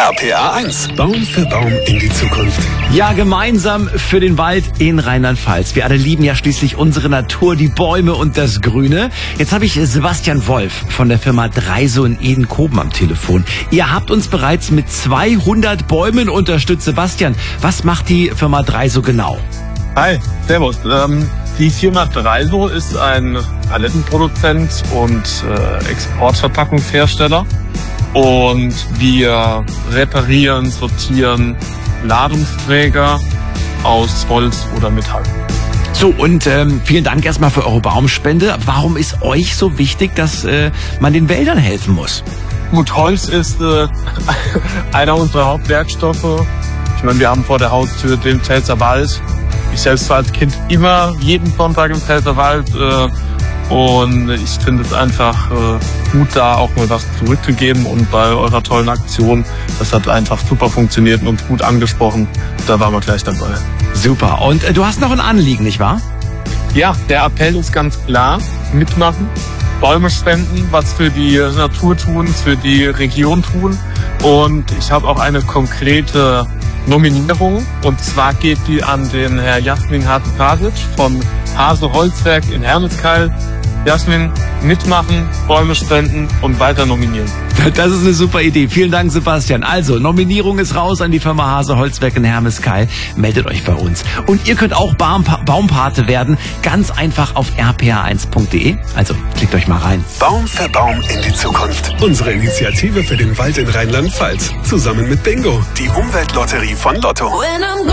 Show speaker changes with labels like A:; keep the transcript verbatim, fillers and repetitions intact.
A: R P R eins. Baum für Baum in die Zukunft.
B: Ja, gemeinsam für den Wald in Rheinland-Pfalz. Wir alle lieben ja schließlich unsere Natur, die Bäume und das Grüne. Jetzt habe ich Sebastian Wolf von der Firma Dreiso in Edenkoben am Telefon. Ihr habt uns bereits mit zweihundert Bäumen unterstützt. Sebastian, was macht die Firma Dreiso genau?
C: Hi, servus. Ähm, die Firma Dreiso ist ein Palettenproduzent und äh, Exportverpackungshersteller. Und wir reparieren, sortieren Ladungsträger aus Holz oder Metall.
B: So, und ähm, vielen Dank erstmal für eure Baumspende. Warum ist euch so wichtig, dass äh, man den Wäldern helfen muss?
C: Gut, Holz ist äh, einer unserer Hauptwerkstoffe. Ich meine, wir haben vor der Haustür den Pfälzer Wald. Ich selbst war als Kind immer jeden Sonntag im Pfälzer Wald. Äh, Und ich finde es einfach äh, gut, da auch mal was zurückzugeben. Und bei eurer tollen Aktion, das hat einfach super funktioniert und uns gut angesprochen. Da waren wir gleich dabei.
B: Super. Und äh, du hast noch ein Anliegen, nicht wahr?
C: Ja, der Appell ist ganz klar. Mitmachen, Bäume spenden, was für die Natur tun, für die Region tun. Und ich habe auch eine konkrete Nominierung. Und zwar geht die an den Herr Jasmin Hase-Kasic vom Hase Holzwerk in Hermeskeil. Jasmin, mitmachen, Bäume spenden und weiter nominieren.
B: Das ist eine super Idee. Vielen Dank, Sebastian. Also, Nominierung ist raus an die Firma Hase Holzwerk in Hermeskeil. Meldet euch bei uns. Und ihr könnt auch Baumpa- Baumpate werden. Ganz einfach auf r p r eins punkt d e. Also, klickt euch mal rein.
A: Baum für Baum in die Zukunft. Unsere Initiative für den Wald in Rheinland-Pfalz. Zusammen mit Bingo, die Umweltlotterie von Lotto.